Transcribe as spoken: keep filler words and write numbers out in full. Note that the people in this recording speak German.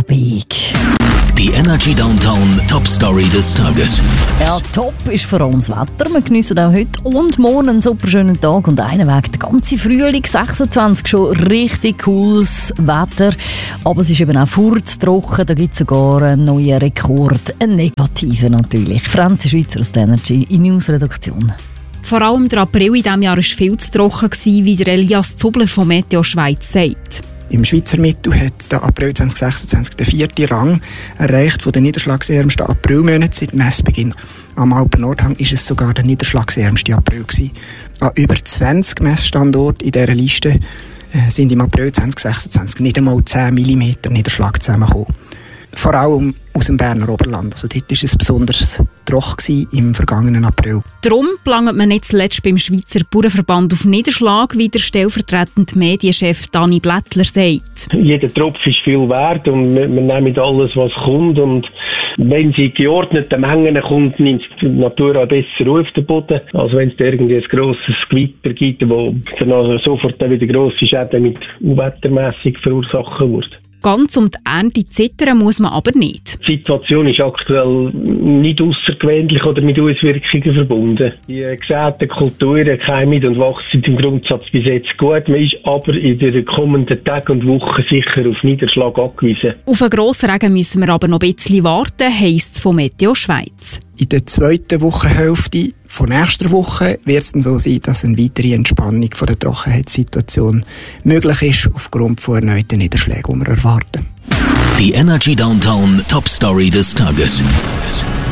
Abend. Die Energy Downtown Top Story des Tages. Ja, top ist vor allem das Wetter. Wir geniessen auch heute und morgen einen super schönen Tag und einen Weg. Der ganze Frühling sechsundzwanzig schon richtig cooles Wetter. Aber es ist eben auch furztrocken. Da gibt es sogar einen neuen Rekord. Einen negativen natürlich. Franzi Schweizer aus der Energy in News-Redaktion. Vor allem der April in diesem Jahr war viel zu trocken, wie der Elias Zubler von Meteo Schweiz sagt. Im Schweizer Mittel hat der April zwanzig sechsundzwanzig den vierten Rang erreicht von den niederschlagsärmsten Aprilmonaten seit Messbeginn. Am Alpen-Nordhang war es sogar der niederschlagsärmste April gewesen. An über zwanzig Messstandorten in dieser Liste sind im April zwanzig sechsundzwanzig nicht einmal zehn Millimeter Niederschlag zusammengekommen. Vor allem aus dem Berner Oberland. Also dort war es besonders trocken im vergangenen April. Darum plangt man nicht zuletzt beim Schweizer Bauernverband auf Niederschlag, wie der stellvertretende Medienchef Dani Blättler sagt. Jeder Tropfen ist viel wert und wir, wir nehmen alles, was kommt. Und wenn sie in geordneten Mengen kommt, nimmt die Natur auch besser auf den Boden, als wenn es irgendwie ein grosses Gewitter gibt, wo dann also sofort wieder grosse Schäden mit wettermässig verursachen wird. Ganz um die Ernte zittern muss man aber nicht. Die Situation ist aktuell nicht außergewöhnlich oder mit Auswirkungen verbunden. Die gesäten Kulturen keimen und wachsen im Grundsatz bis jetzt gut. Man ist aber in den kommenden Tagen und Wochen sicher auf Niederschlag angewiesen. Auf einen grossen Regen müssen wir aber noch ein bisschen warten, heisst es von Meteo Schweiz. In der zweiten Wochenhälfte von nächster Woche wird es dann so sein, dass eine weitere Entspannung von der Trockenheitssituation möglich ist, aufgrund von erneuten Niederschlägen, die wir erwarten. Die Energy Downtown Top Story des Tages.